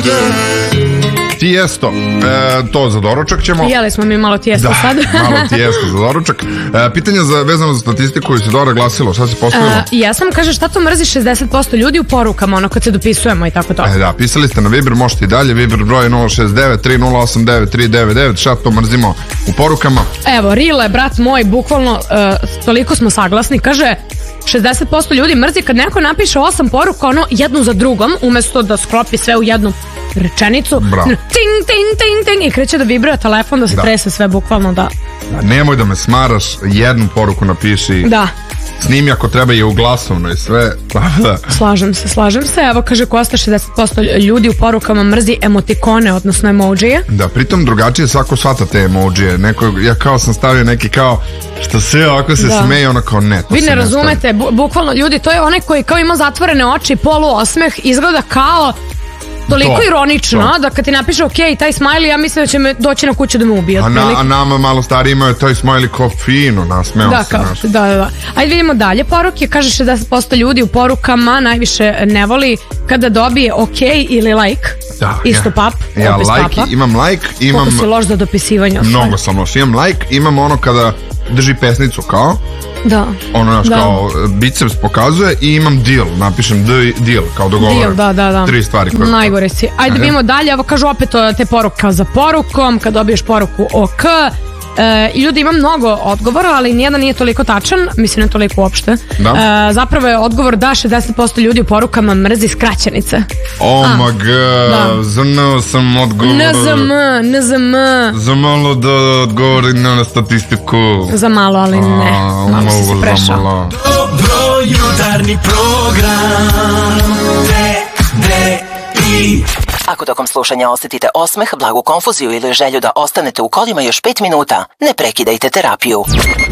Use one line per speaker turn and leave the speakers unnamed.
Tijesto, to za doručak ćemo.
Jeli smo mi malo tijesto sad.
Malo tijesto za doručak. Pitanje vezano za statistiku se dobro glasilo, šta si postavilo?
Ja sam kaže šta to mrzi 60% ljudi u porukama, ono kad se dopisujemo i tako to.
Da, pisali ste na Viber, možete i dalje, Viber broj 069 3089 399, šta to mrzimo u porukama?
Evo, Rile, brat moj, bukvalno toliko smo saglasni, kaže 60% ljudi mrzi kad neko napiše 8 poruka, ono, jednu za drugom, umesto da sklopi sve u jednu rečenicu.
Bravo.
Ting, ting, ting, ting, i kreće da vibrira telefon, da se trese sve bukvalno, da.
Nemoj da me smaraš, jednu poruku napiši.
Da.
Snimi ako treba i u glasovno i sve.
Slažem se. Evo kaže Kosta, 60% ljudi u porukama mrzi emotikone, odnosno emojije.
Da, pritom drugačije svako shvata te emojije. Ja kao sam stavio neki kao što sve ovako se smeje, ono kao ne.
Vi ne razumete, bukvalno ljudi, to je onaj koji kao ima zatvorene oči, poluosmeh, izgleda kao toliko ironično da kad ti napiše ok, taj smiley, ja mislim da će me doći na kuću da me ubije.
A nama malo stariji imaju taj smiley kao fino, nasmeo se.
Da. Ajde vidimo dalje poruke. Kaže 60% ljudi u porukama najviše ne voli kada dobije ok ili like.
Da,
isto pap.
Ja imam like, imam...
Koliko si loš za dopisivanje.
Mnogo sam loš. Imam like, imam ono kada drži pesnicu kao.
Da.
Ono naš kao biceps pokazuje i imam deal, napišem deal kao dogovor.
Da.
3 stvari koje...
Najgore si. Ajde vidimo dalje, evo kažu opet te poruka za porukom, kad dobiješ poruku OK. Ljudi, ima mnogo odgovora, ali nijedan nije toliko tačan, mislim ne toliko uopšte. Zapravo je odgovor da 60% ljudi u porukama mrzi skraćenice.
Oh my god, znao sam odgovor.
NZM.
Za malo da odgovori na statistiku.
Za malo, ali ne. Malo si se prešao.
Dobro jutarnji program TDI.
Ako tokom slušanja osjetite osmeh, blagu konfuziju ili želju da ostanete u kolima još 5 minuta, ne prekidajte terapiju.